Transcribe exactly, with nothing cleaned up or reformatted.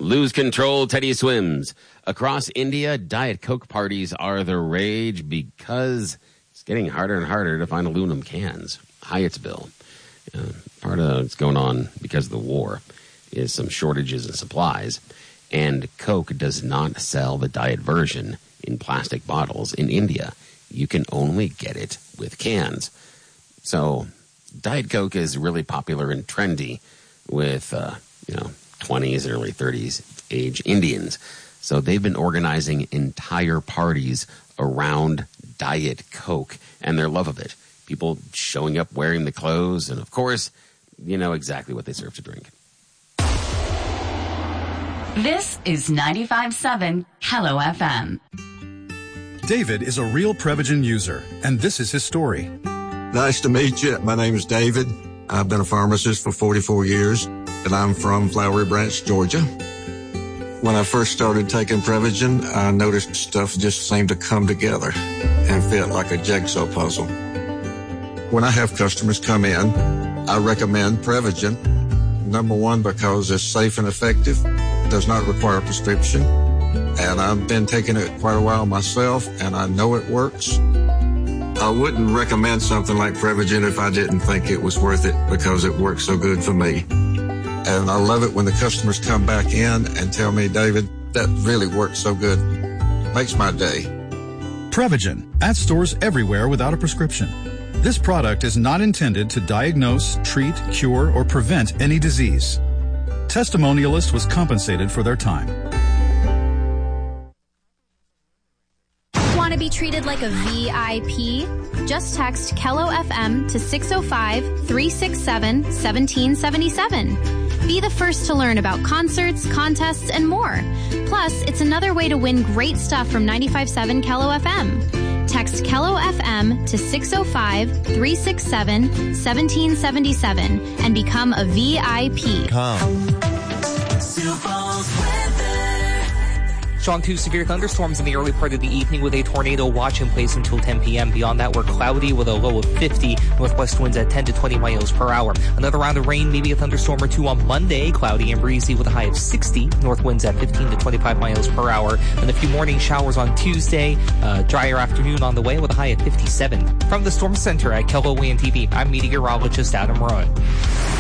Lose control, Teddy swims. Across India, Diet Coke parties are the rage because it's getting harder and harder to find aluminum cans. Hyattsville. Uh, part of what's going on because of the war is some shortages in supplies. And Coke does not sell the diet version in plastic bottles in India. You can only get it with cans. So Diet Coke is really popular and trendy with, uh, you know, twenties and early thirties age Indians. So they've been organizing entire parties around Diet Coke and their love of it. People showing up wearing the clothes, and of course, you know exactly what they serve to drink. This is ninety-five point seven Hello F M. David is a real Prevagen user, and this is his story. Nice to meet you. My name is David. I've been a pharmacist for forty-four years, and I'm from Flowery Branch, Georgia. When I first started taking Prevagen, I noticed stuff just seemed to come together and fit like a jigsaw puzzle. When I have customers come in, I recommend Prevagen. Number one, because it's safe and effective, does not require a prescription, and I've been taking it quite a while myself, and I know it works. I wouldn't recommend something like Prevagen if I didn't think it was worth it because it works so good for me. And I love it when the customers come back in and tell me, David, that really works so good. Makes my day. Prevagen, at stores everywhere without a prescription. This product is not intended to diagnose, treat, cure, or prevent any disease. Testimonialist was compensated for their time. Want to be treated like a V I P? Just text Kello F M to six oh five, three six seven, one seven seven seven. Be the first to learn about concerts, contests, and more. Plus, it's another way to win great stuff from ninety-five point seven Kello F M. Text Kello F M to six oh five, three six seven, one seven seven seven and become a V I P. Come. Strong to severe thunderstorms in the early part of the evening with a tornado watch in place until ten p.m. Beyond that, we're cloudy with a low of fifty. Northwest winds at ten to twenty miles per hour. Another round of rain, maybe a thunderstorm or two on Monday. Cloudy and breezy with a high of sixty. North winds at fifteen to twenty-five miles per hour. And a few morning showers on Tuesday. Uh, drier afternoon on the way with a high of fifty-seven. From the Storm Center at Kello W A N T V, I'm meteorologist Adam Roy.